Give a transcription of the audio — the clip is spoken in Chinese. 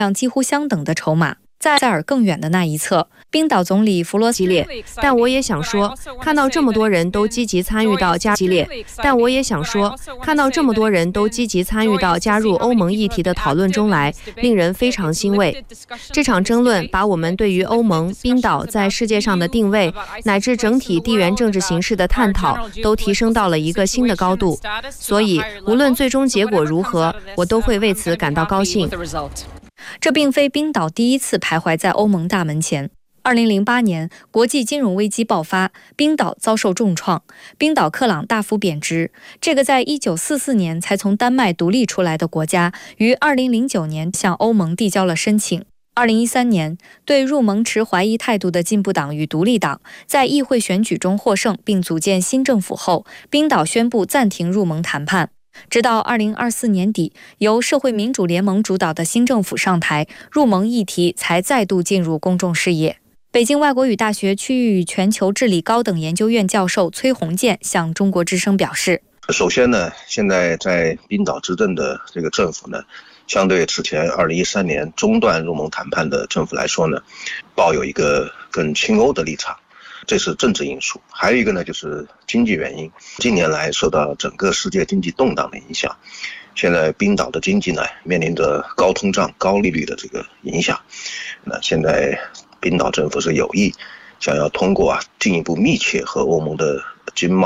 样几乎相等的筹码。在塞尔更远的那一侧，冰岛总理弗罗西列， 但我也想说，看到这么多人都积极参与到加入欧盟议题的讨论中来，令人非常欣慰。这场争论把我们对于欧盟、冰岛在世界上的定位，乃至整体地缘政治形势的探讨，都提升到了一个新的高度。所以，无论最终结果如何，我都会为此感到高兴。 这并非冰岛第一次徘徊在欧盟大门前。2008年，国际金融危机爆发，冰岛遭受重创，冰岛克朗大幅贬值。这个在1944年才从丹麦独立出来的国家，于2009年向欧盟递交了申请。2013年，对入盟持怀疑态度的进步党与独立党在议会选举中获胜，并组建新政府后，冰岛宣布暂停入盟谈判。直到2024年底，由社会民主联盟主导的新政府上台，入盟议题才再度进入公众视野。北京外国语大学区域与全球治理高等研究院教授崔洪建向中国之声表示， 首先呢，现在在冰岛执政的这个政府呢，相对之前2013年中断入盟谈判的政府来说呢，抱有一个更亲欧的立场，这是政治因素。还有一个呢，就是经济原因。近年来受到整个世界经济动荡的影响，现在冰岛的经济呢面临着高通胀、高利率的这个影响。那现在冰岛政府是有意想要通过进一步密切和欧盟的经贸